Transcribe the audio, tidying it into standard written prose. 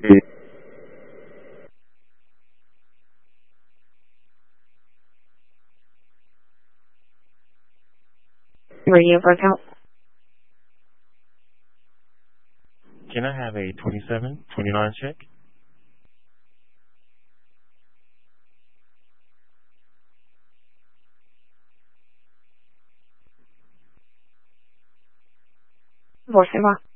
Radio broke out. Can I have a 2729 check? Voicemail.